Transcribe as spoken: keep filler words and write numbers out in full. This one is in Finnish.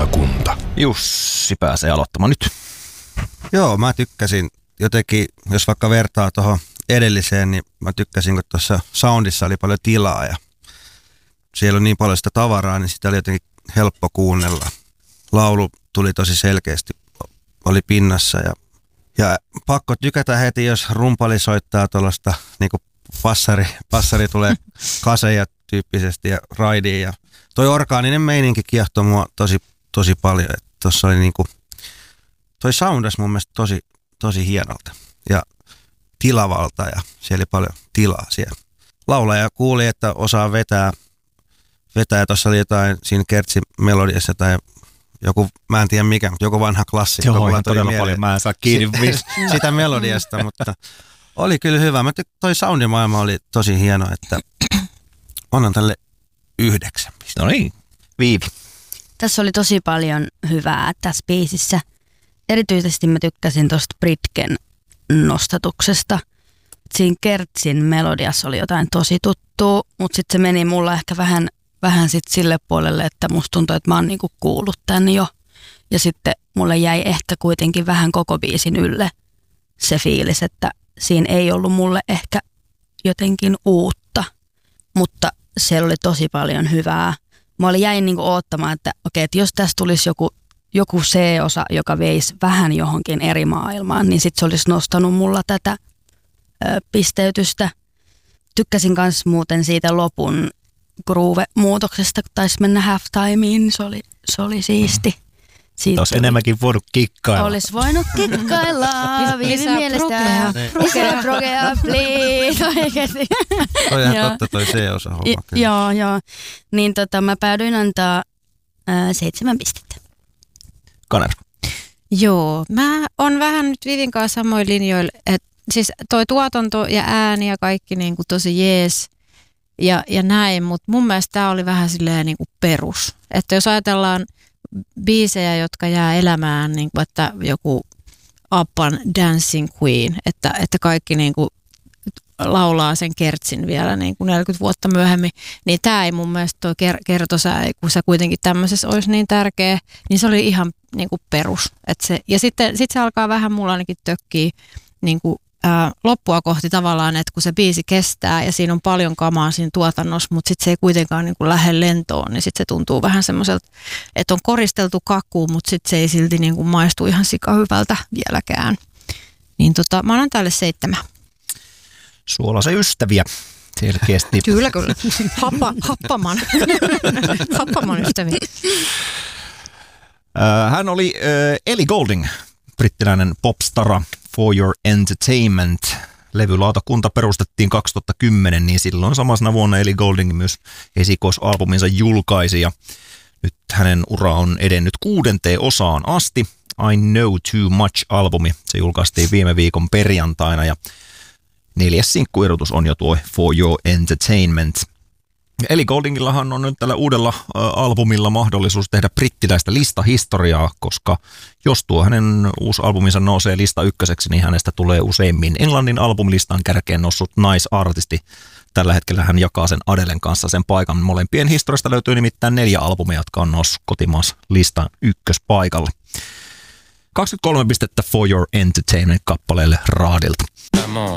Lautakunta. Jussi pääsee aloittamaan nyt. Joo, mä tykkäsin jotenkin, jos vaikka vertaa tuohon edelliseen, niin mä tykkäsin, kun tuossa soundissa oli paljon tilaa ja siellä on niin paljon sitä tavaraa, niin sitä oli jotenkin helppo kuunnella. Laulu tuli tosi selkeästi, oli pinnassa ja, ja pakko tykätä heti, jos rumpali soittaa tuollaista niin kuin passari, passari tulee kaseja tyyppisesti ja raidiin. Ja toi orgaaninen meininki kiehtoi mua tosi, tosi paljon. Tuossa oli niinku, toi soundas mun mielestä tosi, tosi hienolta ja tilavalta ja siellä oli paljon tilaa siellä. Laulaja kuuli, että osaa vetää, vetää ja tuossa oli jotain siinä Kertsin melodiassa tai joku, mä en tiedä mikä, mutta joku vanha klassikko. Joo, ihan todella mieleen. Paljon, mä en saa kiinni sitä melodiasta, mutta oli kyllä hyvä. Mä tyk- toi soundimaailma oli tosi hieno, että annan tälle yhdeksän pistettä. No niin, Viivi. Tässä oli tosi paljon hyvää tässä biisissä. Erityisesti mä tykkäsin tosta Britken nostatuksesta. Siinä Kertsin melodiassa oli jotain tosi tuttua, mutta sitten se meni mulla ehkä vähän, vähän sit sille puolelle, että musta tuntui, että mä oon niinku kuullut tän jo. Ja sitten mulle jäi ehkä kuitenkin vähän koko biisin ylle se fiilis, että siinä ei ollut mulle ehkä jotenkin uutta, mutta siellä oli tosi paljon hyvää. Mä olin jäin niinku oottamaan, että okei, että jos tässä tulisi joku, joku C-osa, joka veisi vähän johonkin eri maailmaan, niin sitten se olisi nostanut mulla tätä ö, pisteytystä. Tykkäsin myös muuten siitä lopun groove-muutoksesta, kun taisi mennä halftimeen, se oli, se oli siisti. Siitä olisi enemmänkin voinut kikkailla. Olisi voinut kikkailla. Viivi mielestä. Lisää progea, please. Oikeasti. Toi ihan totta toi C-osa homma. Joo, joo. Niin tota, mä päädyin antaa äh, seitsemän pistettä. Kaner. Joo, mä on vähän nyt Vivin kanssa samoin linjoilla. Että siis toi tuotanto ja ääni ja kaikki niin kuin tosi jees ja, ja näin, mutta mun mielestä tää oli vähän silleen niin kuin perus. Että jos ajatellaan biisejä, jotka jää elämään, niin kuin, että joku Abban Dancing Queen, että, että kaikki niin kuin laulaa sen Kertsin vielä niin kuin neljäkymmentä vuotta myöhemmin, niin tämä ei mun mielestä tuo kertosää, kun se kuitenkin tämmöisessä olisi niin tärkeä, niin se oli ihan niin kuin perus. Että se, ja sitten sit se alkaa vähän mulla ainakin tökkiä niin kuin Ää, loppua kohti tavallaan, että kun se biisi kestää ja siinä on paljon kamaa siinä tuotannossa, mutta sitten se ei kuitenkaan niin kuin lähde lentoon, niin sitten se tuntuu vähän semmoiselta, että on koristeltu kakku, mutta sitten se ei silti niin kuin maistu ihan sikahyvältä vieläkään. Niin tota, mä annan tälle seitsemän. Suolaisen ystäviä selkeästi. Kyllä, kyllä. Happa, happaman. happaman ystäviä. Hän oli äh, Ellie Goulding, brittiläinen popstara. For Your Entertainment. Levylautakunta perustettiin kaksituhattakymmenen, niin silloin samana vuonna Ellie Goulding myös esikoisalbuminsa julkaisi. Ja nyt hänen ura on edennyt kuudenteen osaan asti. I Know Too Much-albumi. Se julkaistiin viime viikon perjantaina ja neljäs sinkkuerotus on jo tuo For Your Entertainment. Ellie Gouldingillahan on nyt tällä uudella ä, albumilla mahdollisuus tehdä brittiläistä listahistoriaa, koska jos tuo hänen uusi albuminsa nousee lista ykköseksi, niin hänestä tulee useimmin Englannin albumilistan kärkeen noussut naisartisti. Tällä hetkellä hän jakaa sen Adelen kanssa sen paikan. Molempien historiasta löytyy nimittäin neljä albumia, jotka on noussut kotimaassa listan ykköspaikalle. kaksikymmentäkolme pistettä For Your Entertainment -kappaleelle raadilta.